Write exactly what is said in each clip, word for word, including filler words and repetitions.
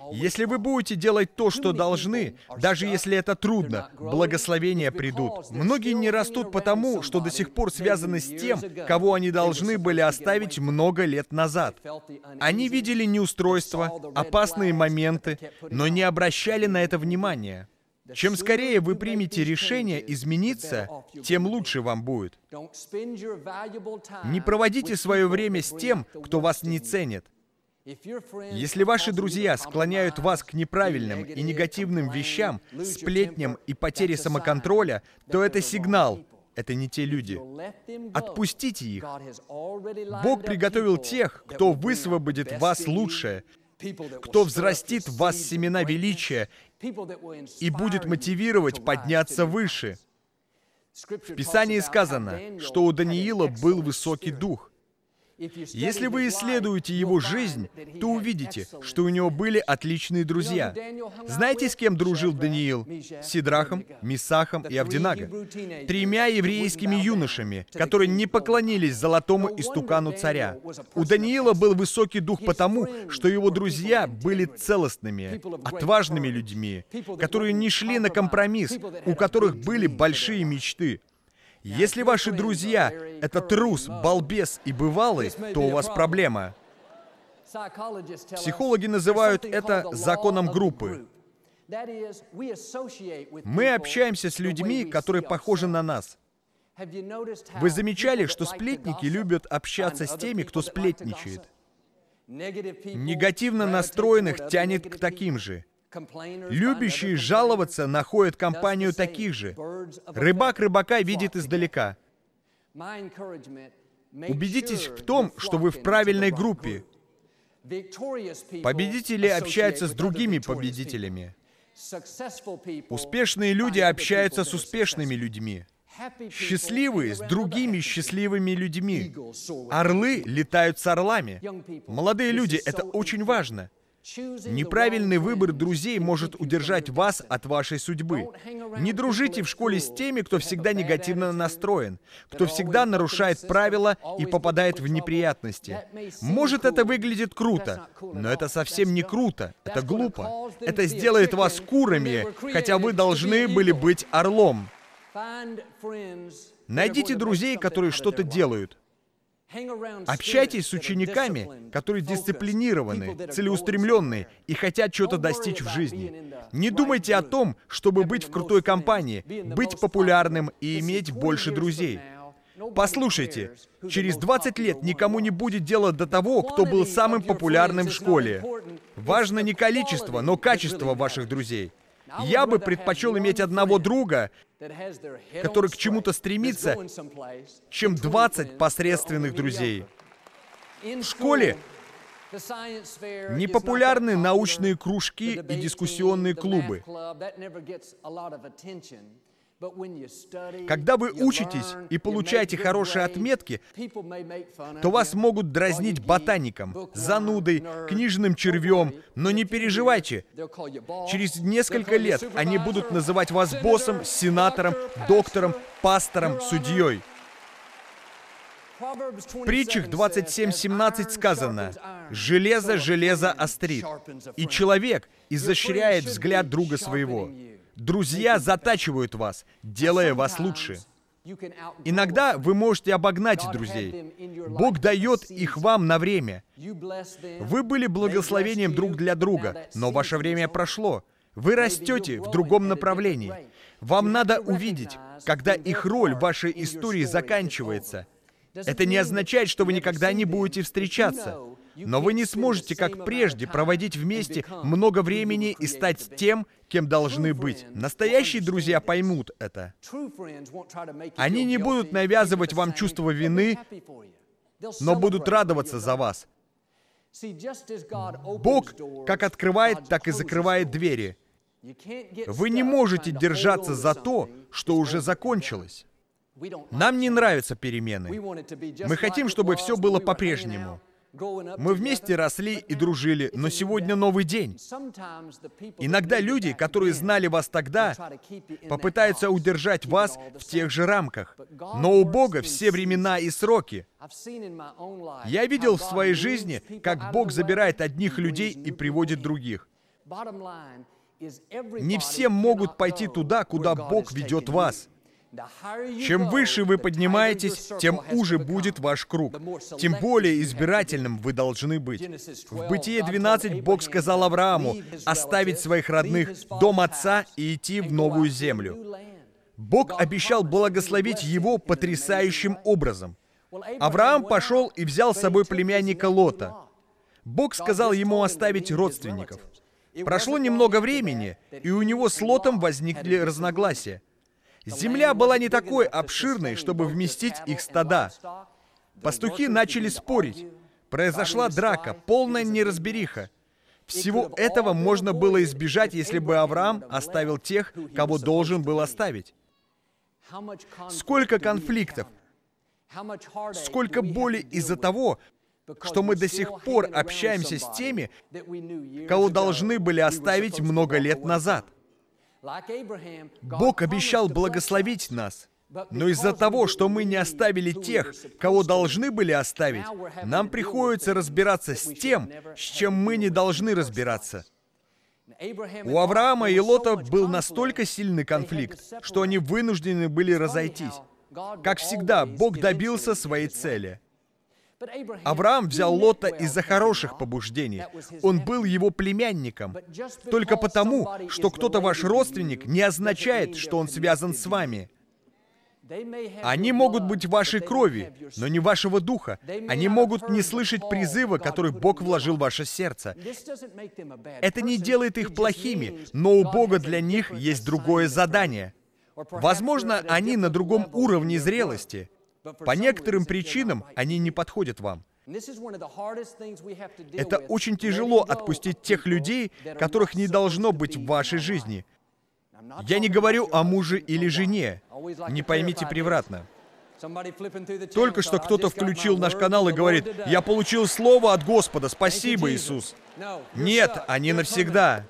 Если вы будете делать то, что должны, даже если это трудно, благословения придут. Многие не растут потому, что до сих пор связаны с тем, кого они должны были оставить много лет назад. Они видели неустройства, опасные моменты, но не обращали на это внимания. Чем скорее вы примете решение измениться, тем лучше вам будет. Не проводите свое время с тем, кто вас не ценит. Если ваши друзья склоняют вас к неправильным и негативным вещам, сплетням и потере самоконтроля, то это сигнал. Это не те люди. Отпустите их. Бог приготовил тех, кто высвободит в вас лучшее, кто взрастит в вас семена величия и будет мотивировать подняться выше. В Писании сказано, что у Даниила был высокий дух. Если вы исследуете его жизнь, то увидите, что у него были отличные друзья. Знаете, с кем дружил Даниил? С Сидрахом, Мисахом и Авденаго. Тремя еврейскими юношами, которые не поклонились золотому истукану царя. У Даниила был высокий дух потому, что его друзья были целостными, отважными людьми, которые не шли на компромисс, у которых были большие мечты. Если ваши друзья — это трус, балбес и бывалый, то у вас проблема. Психологи называют это законом группы. Мы общаемся с людьми, которые похожи на нас. Вы замечали, что сплетники любят общаться с теми, кто сплетничает? Негативно настроенных тянет к таким же. Любящие жаловаться находят компанию таких же. Рыбак рыбака видит издалека. Убедитесь в том, что вы в правильной группе. Победители общаются с другими победителями. Успешные люди общаются с успешными людьми. Счастливые с другими счастливыми людьми. Орлы летают с орлами. Молодые люди, это очень важно. Неправильный выбор друзей может удержать вас от вашей судьбы. Не дружите в школе с теми, кто всегда негативно настроен, кто всегда нарушает правила и попадает в неприятности. Может, это выглядит круто, но это совсем не круто, это глупо. Это сделает вас курами, хотя вы должны были быть орлом. Найдите друзей, которые что-то делают. Общайтесь с учениками, которые дисциплинированы, целеустремленные и хотят чего-то достичь в жизни. Не думайте о том, чтобы быть в крутой компании, быть популярным и иметь больше друзей. Послушайте, через двадцать лет никому не будет дела до того, кто был самым популярным в школе. Важно не количество, но качество ваших друзей. Я бы предпочел иметь одного друга, который к чему-то стремится, чем двадцать посредственных друзей. В школе непопулярны научные кружки и дискуссионные клубы. Когда вы учитесь и получаете хорошие отметки, то вас могут дразнить ботаником, занудой, книжным червем, но не переживайте. Через несколько лет они будут называть вас боссом, сенатором, доктором, пастором, судьей. В притчах двадцать семь семнадцать сказано: «Железо железо острит, и человек изощряет взгляд друга своего». Друзья затачивают вас, делая вас лучше. Иногда вы можете обогнать друзей. Бог дает их вам на время. Вы были благословением друг для друга, но ваше время прошло. Вы растете в другом направлении. Вам надо увидеть, когда их роль в вашей истории заканчивается. Это не означает, что вы никогда не будете встречаться. Но вы не сможете, как прежде, проводить вместе много времени и стать тем, кем должны быть. Настоящие друзья поймут это. Они не будут навязывать вам чувство вины, но будут радоваться за вас. Бог как открывает, так и закрывает двери. Вы не можете держаться за то, что уже закончилось. Нам не нравятся перемены. Мы хотим, чтобы все было по-прежнему. Мы вместе росли и дружили, но сегодня новый день. Иногда люди, которые знали вас тогда, попытаются удержать вас в тех же рамках. Но у Бога все времена и сроки. Я видел в своей жизни, как Бог забирает одних людей и приводит других. Не все могут пойти туда, куда Бог ведет вас. Чем выше вы поднимаетесь, тем уже будет ваш круг. Тем более избирательным вы должны быть. В Бытие двенадцать Бог сказал Аврааму оставить своих родных, дом отца и идти в новую землю. Бог обещал благословить его потрясающим образом. Авраам пошел и взял с собой племянника Лота. Бог сказал ему оставить родственников. Прошло немного времени, и у него с Лотом возникли разногласия. Земля была не такой обширной, чтобы вместить их стада. Пастухи начали спорить. Произошла драка, полная неразбериха. Всего этого можно было избежать, если бы Авраам оставил тех, кого должен был оставить. Сколько конфликтов, сколько боли из-за того, что мы до сих пор общаемся с теми, кого должны были оставить много лет назад. Бог обещал благословить нас, но из-за того, что мы не оставили тех, кого должны были оставить, нам приходится разбираться с тем, с чем мы не должны разбираться. У Авраама и Лота был настолько сильный конфликт, что они вынуждены были разойтись. Как всегда, Бог добился своей цели. Авраам взял Лота из-за хороших побуждений. Он был его племянником. Только потому, что кто-то ваш родственник, не означает, что он связан с вами. Они могут быть вашей крови, но не вашего духа. Они могут не слышать призыва, который Бог вложил в ваше сердце. Это не делает их плохими, но у Бога для них есть другое задание. Возможно, они на другом уровне зрелости. По некоторым причинам они не подходят вам. Это очень тяжело отпустить тех людей, которых не должно быть в вашей жизни. Я не говорю о муже или жене. Не поймите превратно. Только что кто-то включил наш канал и говорит: «Я получил слово от Господа, спасибо, Иисус». Нет, они навсегда.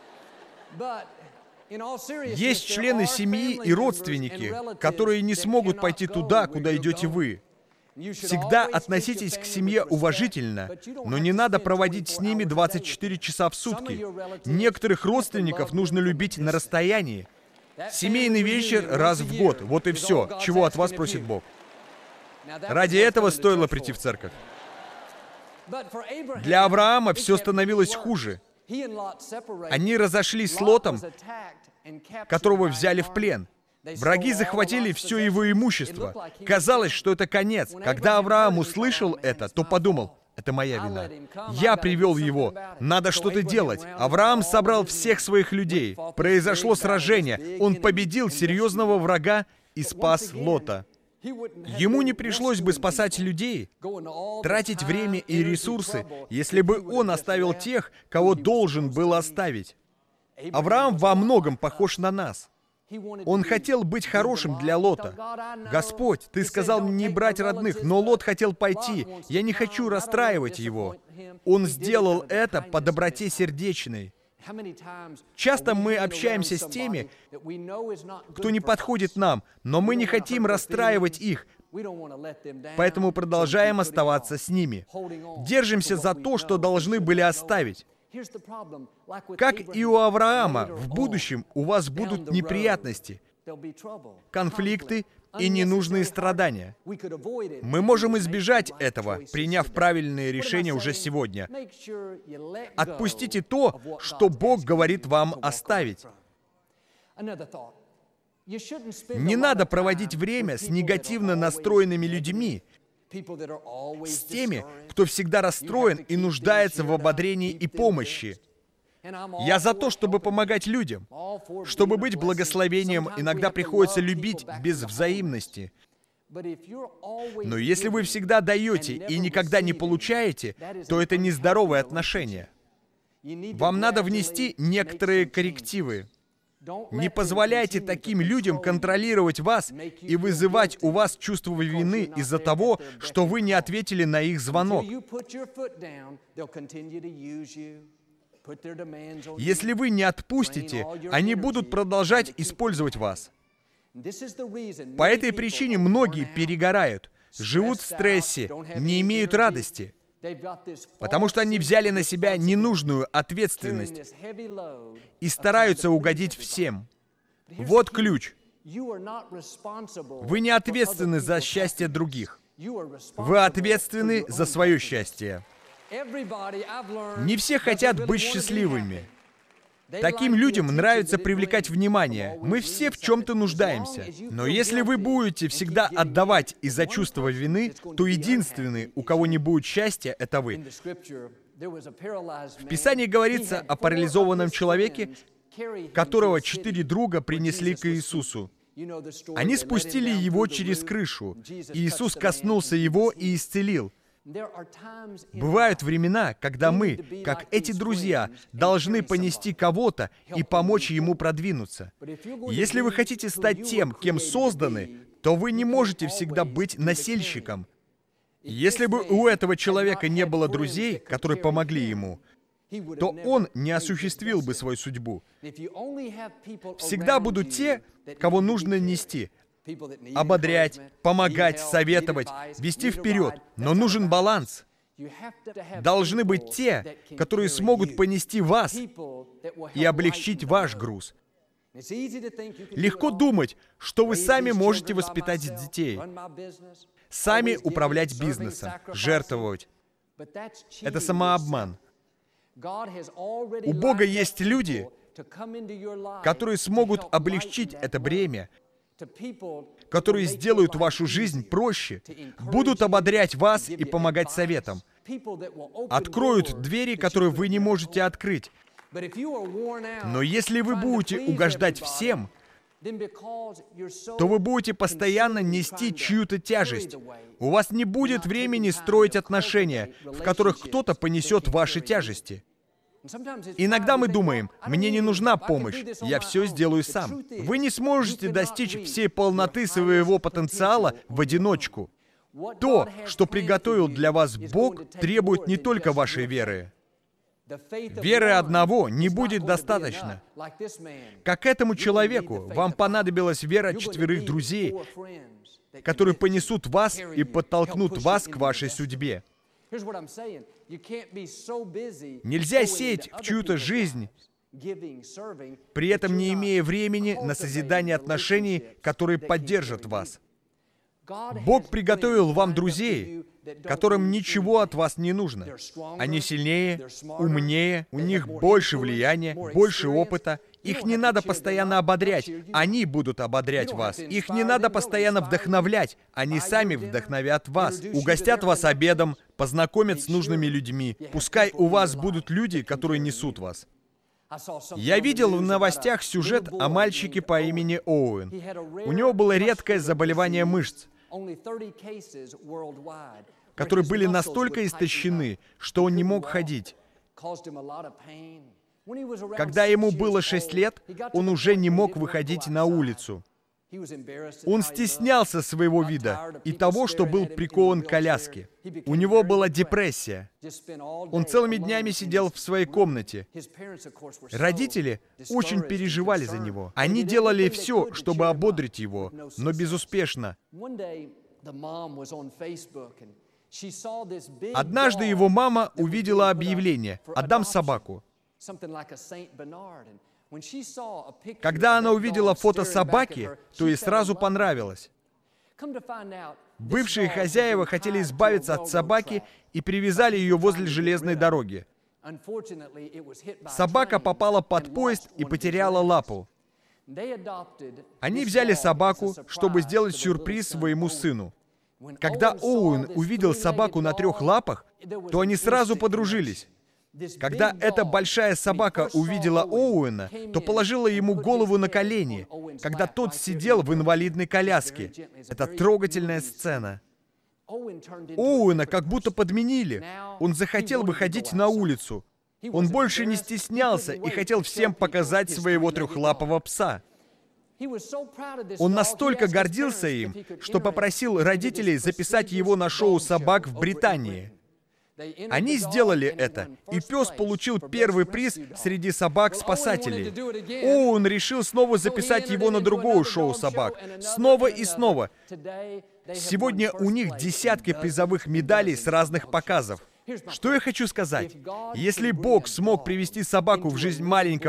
Есть члены семьи и родственники, которые не смогут пойти туда, куда идете вы. Всегда относитесь к семье уважительно, но не надо проводить с ними двадцать четыре часа в сутки. Некоторых родственников нужно любить на расстоянии. Семейный вечер раз в год, вот и все, чего от вас просит Бог. Ради этого стоило прийти в церковь. Для Авраама все становилось хуже. Они разошлись с Лотом, которого взяли в плен. Враги захватили все его имущество. Казалось, что это конец. Когда Авраам услышал это, то подумал: это моя вина. Я привел его. Надо что-то делать. Авраам собрал всех своих людей. Произошло сражение. Он победил серьезного врага и спас Лота. Ему не пришлось бы спасать людей, тратить время и ресурсы, если бы он оставил тех, кого должен был оставить. Авраам во многом похож на нас. Он хотел быть хорошим для Лота. «Господь, Ты сказал мне не брать родных, но Лот хотел пойти. Я не хочу расстраивать его». Он сделал это по доброте сердечной. Часто мы общаемся с теми, кто не подходит нам, но мы не хотим расстраивать их, поэтому продолжаем оставаться с ними. Держимся за то, что должны были оставить. Как и у Авраама, в будущем у вас будут неприятности, конфликты и ненужные страдания. Мы можем избежать этого, приняв правильные решения уже сегодня. Отпустите то, что Бог говорит вам оставить. Не надо проводить время с негативно настроенными людьми, с теми, кто всегда расстроен и нуждается в ободрении и помощи. Я за то, чтобы помогать людям. Чтобы быть благословением, иногда приходится любить без взаимности. Но если вы всегда даете и никогда не получаете, то это нездоровые отношения. Вам надо внести некоторые коррективы. Не позволяйте таким людям контролировать вас и вызывать у вас чувство вины из-за того, что вы не ответили на их звонок. Если вы не отпустите, они будут продолжать использовать вас. По этой причине многие перегорают, живут в стрессе, не имеют радости. Потому что они взяли на себя ненужную ответственность и стараются угодить всем. Вот ключ. Вы не ответственны за счастье других. Вы ответственны за свое счастье. Не все хотят быть счастливыми. Таким людям нравится привлекать внимание. Мы все в чем-то нуждаемся. Но если вы будете всегда отдавать из-за чувства вины, то единственный, у кого не будет счастья, это вы. В Писании говорится о парализованном человеке, которого четыре друга принесли к Иисусу. Они спустили его через крышу. Иисус коснулся его и исцелил. Бывают времена, когда мы, как эти друзья, должны понести кого-то и помочь ему продвинуться. Если вы хотите стать тем, кем созданы, то вы не можете всегда быть носильщиком. Если бы у этого человека не было друзей, которые помогли ему, то он не осуществил бы свою судьбу. Всегда будут те, кого нужно нести. Ободрять, помогать, советовать, вести вперед. Но нужен баланс. Должны быть те, которые смогут понести вас и облегчить ваш груз. Легко думать, что вы сами можете воспитать детей, сами управлять бизнесом, жертвовать. Это самообман. У Бога есть люди, которые смогут облегчить это бремя, которые сделают вашу жизнь проще, будут ободрять вас и помогать советам, откроют двери, которые вы не можете открыть. Но если вы будете угождать всем, то вы будете постоянно нести чью-то тяжесть. У вас не будет времени строить отношения, в которых кто-то понесет ваши тяжести. Иногда мы думаем, мне не нужна помощь, я все сделаю сам. Вы не сможете достичь всей полноты своего потенциала в одиночку. То, что приготовил для вас Бог, требует не только вашей веры. Веры одного не будет достаточно. Как этому человеку, вам понадобилась вера четверых друзей, которые понесут вас и подтолкнут вас к вашей судьбе. Нельзя сеять в чью-то жизнь, при этом не имея времени на созидание отношений, которые поддержат вас. Бог приготовил вам друзей, которым ничего от вас не нужно. Они сильнее, умнее, у них больше влияния, больше опыта. Их не надо постоянно ободрять, они будут ободрять вас. Их не надо постоянно вдохновлять, они сами вдохновят вас. Угостят вас обедом, познакомят с нужными людьми. Пускай у вас будут люди, которые несут вас. Я видел в новостях сюжет о мальчике по имени Оуэн. У него было редкое заболевание мышц, которые были настолько истощены, что он не мог ходить. Когда ему было шесть лет, он уже не мог выходить на улицу. Он стеснялся своего вида и того, что был прикован к коляске. У него была депрессия. Он целыми днями сидел в своей комнате. Родители очень переживали за него. Они делали все, чтобы ободрить его, но безуспешно. Однажды его мама увидела объявление «Отдам собаку». Когда она увидела фото собаки, то ей сразу понравилось. Бывшие хозяева хотели избавиться от собаки и привязали ее возле железной дороги. Собака попала под поезд и потеряла лапу. Они взяли собаку, чтобы сделать сюрприз своему сыну. Когда Оуэн увидел собаку на трех лапах, то они сразу подружились. Когда эта большая собака увидела Оуэна, то положила ему голову на колени, когда тот сидел в инвалидной коляске. Это трогательная сцена. Оуэна как будто подменили. Он захотел выходить на улицу. Он больше не стеснялся и хотел всем показать своего трехлапого пса. Он настолько гордился им, что попросил родителей записать его на шоу собак в Британии. Они сделали это, и пес получил первый приз среди собак-спасателей. Оуэн решил снова записать его на другое шоу собак. Снова и снова. Сегодня у них десятки призовых медалей с разных показов. Что я хочу сказать? Если Бог смог привести собаку в жизнь маленького